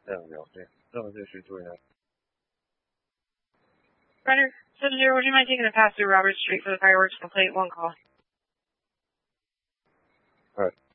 秒，对，这么就是注意了。 Roger. 7-0, would you mind taking a pass through Robert Street for the fireworks complete? One call. Alright.